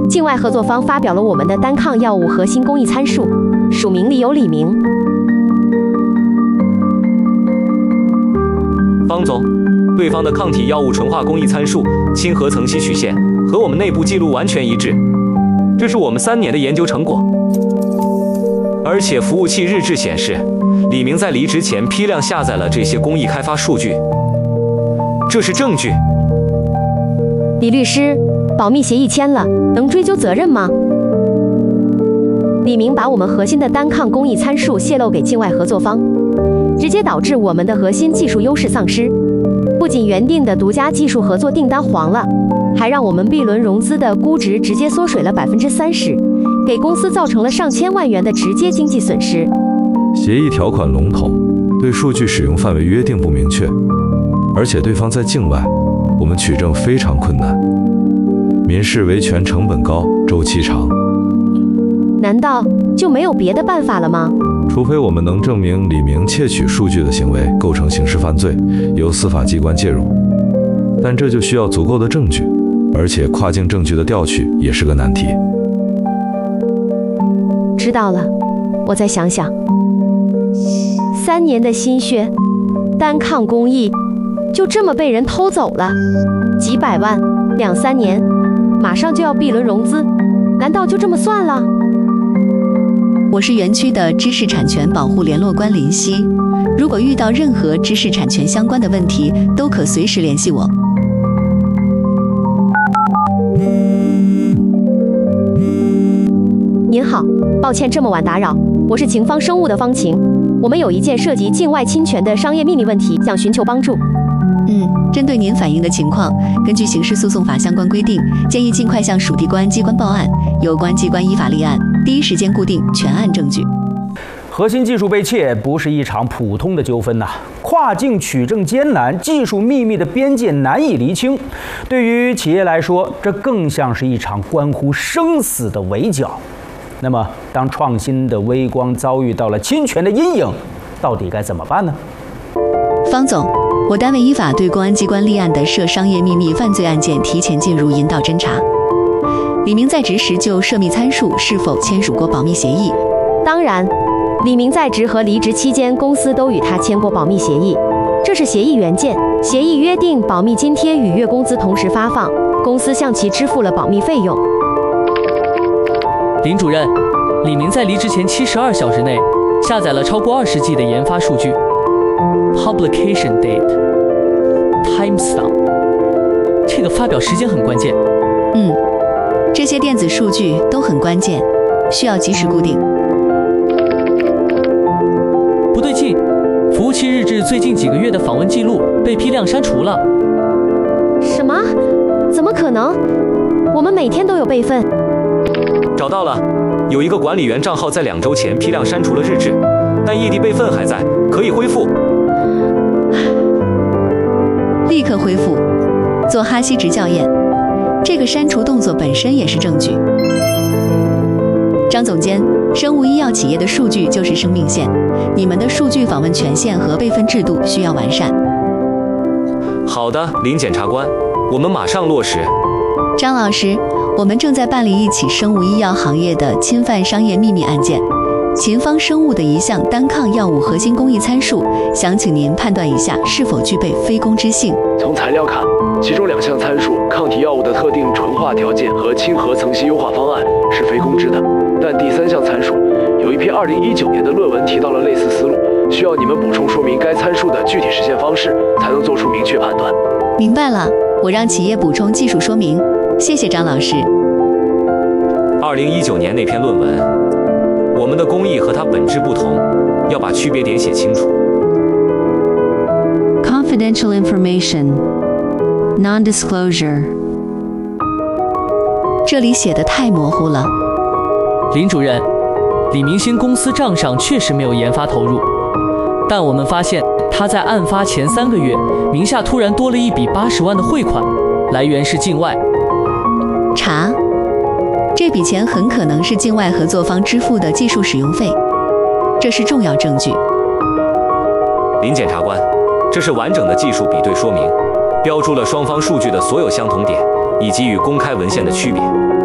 境外合作方发表了我们的单抗药物核心工艺参数，署名里有李明。 方总，对方的抗体药物纯化工艺参数、亲核层析曲线和我们内部记录完全一致，这是我们3年的研究成果。而且服务器日志显示，李明在离职前批量下载了这些工艺开发数据，这是证据。 李律师，保密协议签了，能追究责任吗？李明把我们核心的单抗工艺参数泄露给境外合作方，直接导致我们的核心技术优势丧失，不仅原定的独家技术合作订单黄了，还让我们 B 轮融资的估值直接缩水了30%，给公司造成了上千万元的直接经济损失。 协议条款笼统，对数据使用范围约定不明确，而且对方在境外，我们取证非常困难。民事维权成本高，周期长。 难道就没有别的办法了吗？ 除非我们能证明李明窃取数据的行为构成刑事犯罪，由司法机关介入，但这就需要足够的证据，而且跨境证据的调取也是个难题。 知道了，我再想想。3年的心血，单抗工艺就这么被人偷走了，几百万，2-3年，马上就要 B 轮融资，难道就这么算了？ 我是园区的知识产权保护联络官林夕，如果遇到任何知识产权相关的问题，都可随时联系我。 您好，抱歉这么晚打扰，我是晴方生物的方晴，我们有一件涉及境外侵权的商业秘密问题，想寻求帮助。 针对您反映的情况，根据刑事诉讼法相关规定，建议尽快向属地公安机关报案，有关机关依法立案，第一时间固定全案证据。 核心技术被窃不是一场普通的纠纷呐，跨境取证艰难，技术秘密的边界难以厘清。对于企业来说，这更像是一场关乎生死的围剿。那么，当创新的微光遭遇到了侵权的阴影，到底该怎么办呢？ 方总，我单位依法对公安机关立案的涉商业秘密犯罪案件提前进入引导侦查。李明在职时就涉密参数是否签署过保密协议？ 当然，李明在职和离职期间，公司都与他签过保密协议，这是协议原件。协议约定保密津贴与月工资同时发放，公司向其支付了保密费用。 林主任，李明在离职前72小时内下载了超过20G 的研发数据。Publication date, timestamp， 这个发表时间很关键。 这些电子数据都很关键，需要及时固定。 不对劲，服务器日志最近几个月的访问记录被批量删除了。 什么？怎么可能？我们每天都有备份。 找到了，有一个管理员账号在2周前批量删除了日志，但异地备份还在，可以恢复。 立刻恢复，做哈希值校验。这个删除动作本身也是证据。张总监，生物医药企业的数据就是生命线，你们的数据访问权限和备份制度需要完善。 好的，林检察官，我们马上落实。 张老师，我们正在办理一起生物医药行业的侵犯商业秘密案件，秦方生物的一项单抗药物核心工艺参数，想请您判断一下是否具备非公知性。 从材料看，其中2项参数抗体药物的特定纯化条件和亲核层析优化方案是非公知的，但第3项参数有一篇2019年的论文提到了类似思路，需要你们补充说明该参数的具体实现方式，才能做出明确判断。 明白了，我让企业补充技术说明。谢谢张老师。 2019年那篇论文，我们的工艺和它本质不同，要把区别点写清楚。 Confidential information, non-disclosure。 这里写的太模糊了。 林主任，李明星公司账上确实没有研发投入，但我们发现他在案发前3个月，名下突然多了一笔80万的汇款，来源是境外。 查，这笔钱很可能是境外合作方支付的技术使用费，这是重要证据。 林检察官，这是完整的技术比对说明，标注了双方数据的所有相同点，以及与公开文献的区别。